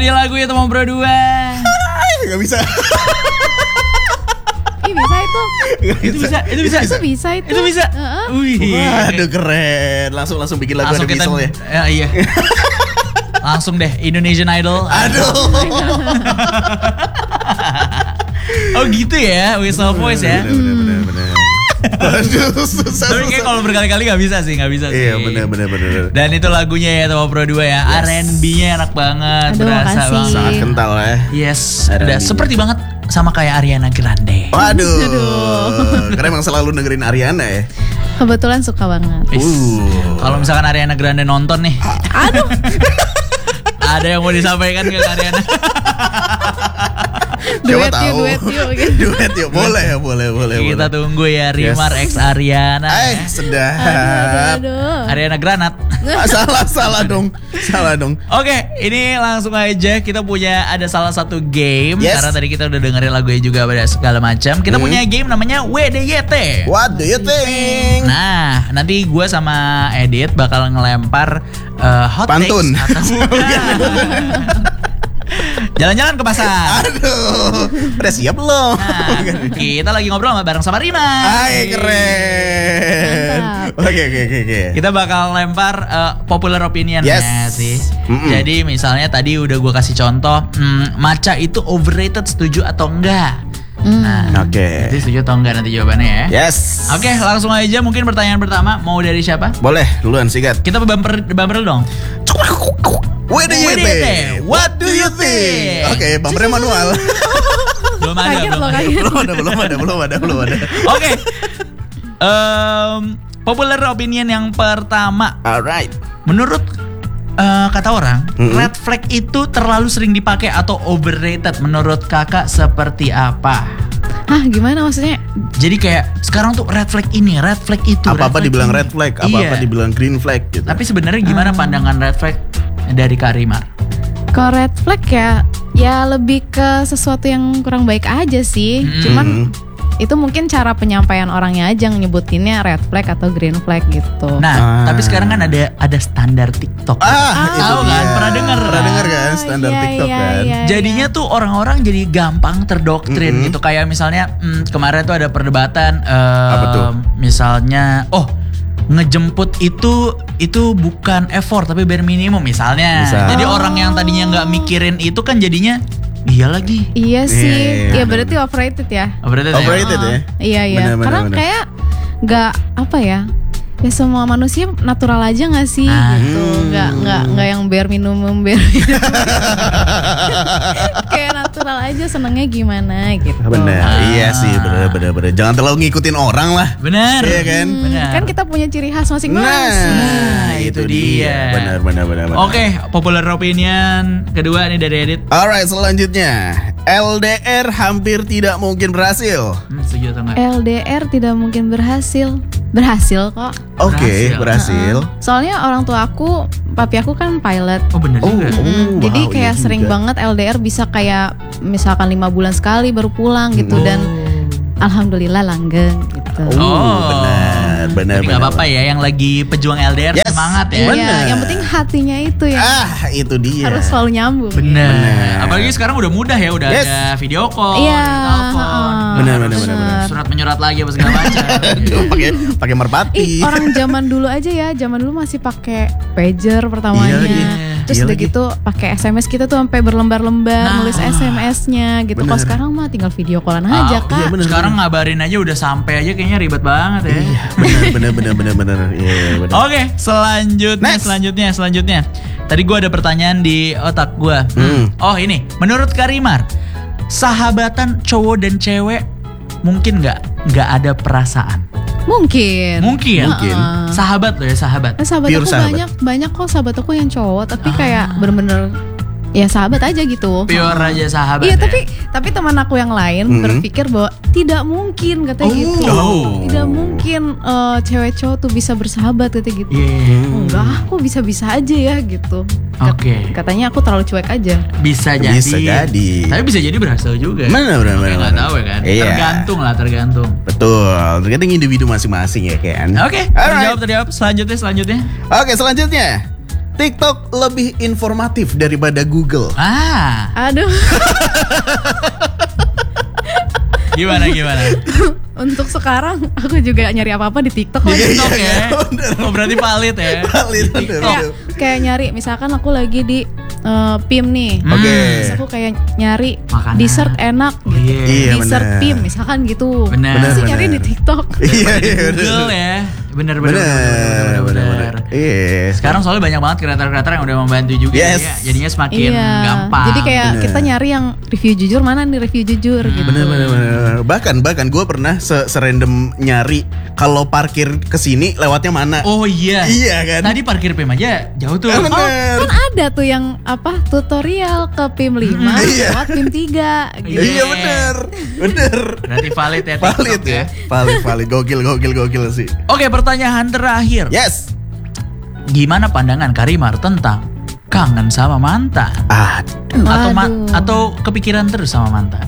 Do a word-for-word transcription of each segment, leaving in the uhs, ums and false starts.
dia lagunya teman berdua. Gak bisa. Ih bisa itu. Gak Itu bisa, itu bisa. Itu bisa itu. Itu bisa. Heeh. Wih. Waduh keren. Langsung langsung bikin lagu Langsung ada kita, Bisel ya. ya iya. Langsung deh Indonesian Idol. Aduh. Oh gitu ya, whistle voice ya. Bener bener bener. Aduh susah. Tapi kayak kalau berkali-kali gak bisa sih, gak bisa sih. Iya bener bener bener. Dan itu lagunya ya Teman Pro dua ya. Yes. R and B-nya enak banget, Aduh, berasa makasih. banget. Sangat kental ya. Yes, R and B. udah seperti banget sama kayak Ariana Grande. Waduh. Karena emang selalu dengerin Ariana ya. Kebetulan suka banget. Wis, Uh. kalau misalkan Ariana Grande nonton nih, Aduh. ada yang mau disampaikan ke Ariana? Siapa Duet yuk, tahu. duet yuk, gitu. Duet yuk, boleh ya, boleh, boleh. Kita boleh. tunggu ya Rimar Yes. X Ariana. Eh, ya. sedap. Aduh, aduh. Ariana Granat. Ah, salah, salah dong. Salah dong. Oke, ini langsung aja kita punya ada salah satu game. Yes. Karena tadi kita udah dengerin lagunya juga pada segala macam. Kita Hmm. punya game namanya W D Y T. What do you think? Nah, nanti gue sama Edit bakal ngelempar uh, hot Pantun. takes atau bukan. Jalan-jalan ke pasar. Aduh, udah siap belum? Nah, kita lagi ngobrol sama bareng sama Rima. Hai, keren. Mantap. Oke, oke, oke, oke. Kita bakal lempar uh, popular opinion Yes. ya sih. Mm-mm. Jadi misalnya tadi udah gue kasih contoh, hmm, matcha itu overrated, setuju atau enggak? Nah, Oke. nanti setuju atau enggak nanti jawabannya ya. Yes. Oke, langsung aja mungkin pertanyaan pertama mau dari siapa? Boleh, duluan sikat. Kita bumper bumper dulu dong. W D Y T. What do you think? Oke, bumpernya manual. Belum ada, Kaget belum loh, ada. kaget. belum ada, belum ada, belum ada, belum ada. Oke. Em, popular opinion yang pertama. Alright. Menurut eh, kata orang, Mm-mm. red flag itu terlalu sering dipakai atau overrated. Menurut kakak seperti apa? Hah gimana maksudnya? Jadi kayak sekarang tuh red flag ini, red flag itu. Apa-apa red flag dibilang ini. red flag, apa-apa Iya. dibilang green flag gitu. Tapi sebenarnya gimana pandangan red flag dari Kak Rimar? Kalau red flag ya, ya lebih ke sesuatu yang kurang baik aja sih. Mm. Cuman itu mungkin cara penyampaian orangnya aja nyebutinnya red flag atau green flag gitu. Nah, Ah. tapi sekarang kan ada ada standar TikTok. Ah, itu tahu kan? dia. Pernah denger? Pernah denger kan standar Iya, TikTok iya, kan? iya. Jadinya tuh orang-orang jadi gampang terdoktrin Mm-mm. gitu. Kayak misalnya hmm, kemarin tuh ada perdebatan em, Apa tuh? misalnya oh ngejemput itu itu bukan effort tapi bare minimum misalnya. Misal. Jadi orang yang tadinya nggak mikirin itu kan jadinya iya lagi. Iya sih, Iya, iya, iya iya. berarti overrated ya. Overrated ya? Overrated ya? Iya iya, Benar, benar, karena benar. kayak nggak apa ya? Ya semua manusia natural aja nggak sih Ah. gitu, nggak nggak nggak yang bare minimum bare minimum. Kayak natural aja senengnya gimana gitu. Bener, Ah. iya sih, bener, bener, bener. Jangan terlalu ngikutin orang lah. Benar. Iya kan? Hmm, Benar. kan kita punya ciri khas masing-masing. Nah, itu dia. Benar, benar, benar, benar. Oke, popular opinion kedua nih dari Edit. Alright, selanjutnya L D R hampir tidak mungkin berhasil. Hmm, setuju atau enggak? L D R tidak mungkin berhasil. Berhasil kok. Oke, Berhasil. berhasil. Soalnya orang tua aku, papi aku kan pilot. Oh bener Oh, juga. oh. Mm, jadi wow, kayak iya sering juga. banget L D R bisa kayak misalkan lima bulan sekali baru pulang gitu Oh. dan alhamdulillah langgeng gitu. Oh, Oh. benar, benar, Tapi nggak benar. apa-apa ya yang lagi pejuang L D R Yes. semangat ya. Iya, benar. yang penting hatinya itu ya Ah, itu dia. harus selalu nyambung. Bener. Bener. Apalagi sekarang udah mudah ya, udah Yes. ada video call, Iya, ada telepon. heeh. Bener, Harus bener, bener, bener. Surat menyurat lagi apa segala macam. Aduh, pakai pakai merpati. Ih, orang zaman dulu aja ya, zaman dulu masih pakai pager pertamanya. Iya lagi. Terus Iya udah lagi. gitu pakai S M S kita tuh sampai berlembar-lembar Nah. nulis S M S-nya gitu. Kalau Bener. sekarang mah tinggal video callan Ah, aja, iya, Kak. bener. Sekarang ngabarin aja udah sampai aja kayaknya ribet banget ya. Iya, benar, benar, benar, benar, benar. Iya, benar. Oke, selanjutnya, Next. selanjutnya, selanjutnya. Tadi gue ada pertanyaan di otak gue. Hmm. Oh ini, menurut Karimar, sahabatan cowok dan cewek mungkin nggak nggak ada perasaan? Mungkin. Mungkin. Mungkin. Heeh. Sahabat loh ya sahabat. Nah, sahabat Pure aku sahabat. banyak banyak kok sahabat aku yang cowok tapi Ah. kayak bener-bener ya sahabat aja gitu. Pure aja sahabat. Iya ya? tapi tapi teman aku yang lain Mhm. berpikir bahwa tidak mungkin katanya Oh. gitu. Oh. Tidak mungkin eh, cewek cowok tuh bisa bersahabat katanya gitu. Iya. Enggak, aku bisa-bisa aja ya gitu. Kat- Oke. Katanya aku terlalu cuek aja. Bisa jadi. Bisa jadi. Tapi bisa jadi berhasil juga. Benar, benar, Oke, benar, nggak benar. tahu ya kan. Iya. Tergantung lah, tergantung. Betul, tergantung individu masing-masing ya kan. Oke, Alright. terjawab terjawab. Selanjutnya selanjutnya. Oke, selanjutnya. TikTok lebih informatif daripada Google. Ah, Aduh. gimana gimana? Untuk sekarang aku juga nyari apa-apa di TikTok Iya, lagi. TikTok iya, ya. bener. Oh, berarti valid ya. Valid, bener, Kayak, bener. kayak nyari misalkan aku lagi di eh, P I M nih. Hmm. Oke. Terus aku kayak nyari Makanan. dessert enak Oh, gitu. iya. Iya, Dessert bener. P I M misalkan gitu. Bener. Pasti Bener, nyari bener. di TikTok. Iya, iya, Google bener. ya. Bener bener. Bener, bener, bener. Iya. Sekarang soalnya banyak banget kreator-kreator yang udah membantu juga Yes. ya. Jadinya semakin Iya. gampang. Jadi kayak Bener. kita nyari yang review jujur, mana nih review jujur gitu. Bener bener bener. Bahkan bahkan gue pernah se serandom nyari kalau parkir kesini lewatnya mana. Oh iya. Iya kan? Tadi parkir P I M aja jauh tuh. Kan Oh, bener. kan ada tuh yang apa tutorial ke P I M lima Iya. lewat P I M tiga gitu. Iya bener bener. Berarti valid ya TikTok Valid ya. ya. Valid valid. Gokil gokil gokil sih. Oke, pertanyaan terakhir. Yes. Gimana pandangan Karimar tentang kangen sama mantan? Aduh. Atau ma- Waduh. atau kepikiran terus sama mantan?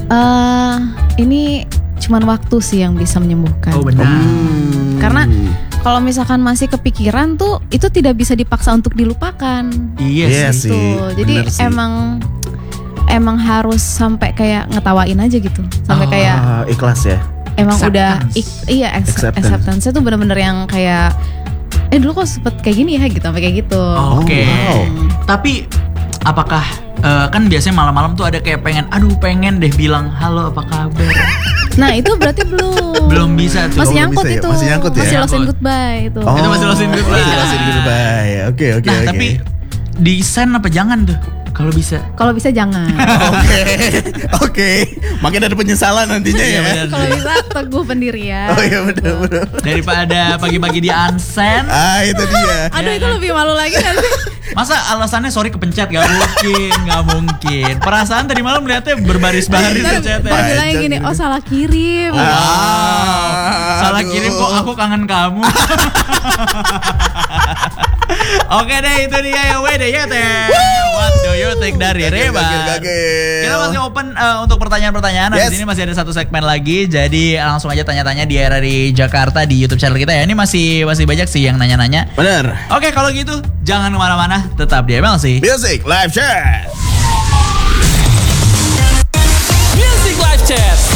Eh, ini cuman waktu sih yang bisa menyembuhkan. Oh benar. Hmm. Karena kalau misalkan masih kepikiran tuh itu tidak bisa dipaksa untuk dilupakan. Iya Iya sih. sih. Tuh. Jadi bener sih. emang emang harus sampai kayak ngetawain aja gitu. Sampai Oh. kayak Ah, ikhlas ya. emang udah Acceptance. ik- iya ex- Acceptance. acceptance. Itu bener-bener yang kayak eh dulu kok sempet kayak gini ya gitu, sampai kayak gitu. Oke. Oh, wow. Tapi apakah eh, kan biasanya malam-malam tuh ada kayak pengen, aduh pengen deh bilang halo apa kabar. Nah itu berarti belum. Belum bisa tuh. Masih Oh, belum nyangkut bisa ya? itu. Masih nyangkut ya? Masih lost and Nyangkut. goodbye itu. Oh, Itu masih lost in goodbye. Masih lost in goodbye. Oke oke Nah oke. tapi di send apa jangan tuh kalau bisa. Kalau bisa jangan. Oke oke. Makin ada penyesalan nantinya Iya, ya. benar. Kalau bisa teguh pendirian. Oh iya benar benar. Daripada pagi-pagi di unsend. Ah itu dia. Aduh Iya itu kan? lebih malu lagi kan sih. Masa alasannya sorry kepencet? Gak mungkin, gak mungkin. Perasaan tadi malam lihatnya berbaris-baris Ntar chatnya. ntar bilangnya Panjang gini, gitu. oh salah kirim. Wow. Ah, Salah aduh. kirim kok aku kangen kamu. Oke deh itu dia ya W D Y T. What do you think dari Gagil, Reba? gagil, gagil. Kita masih open uh, untuk pertanyaan-pertanyaan. Habis Yes. ini masih ada satu segmen lagi. Jadi langsung aja tanya-tanya di era di Jakarta di YouTube channel kita ya. Ini masih masih banyak sih yang nanya-nanya. Bener. Oke kalau gitu jangan kemana-mana, tetap di M L C. Music live chat. Music Live Chat.